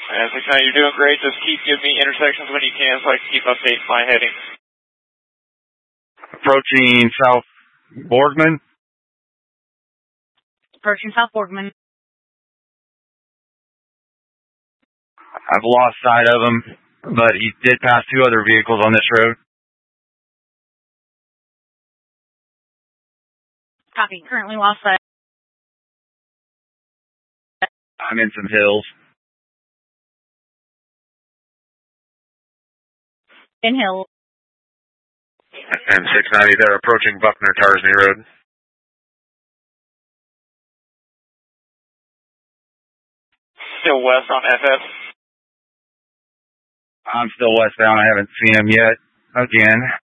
And 69, you're doing great. Just keep giving me intersections when you can so I can keep updating my heading. Approaching South Borgman. Approaching South Borgman. I've lost sight of him, but he did pass two other vehicles on this road. Copy. Currently lost sight. I'm in some hills. In hills. M690, they're approaching Buckner Tarsney Road. Still west on FS. I'm still westbound. I haven't seen him yet. Again.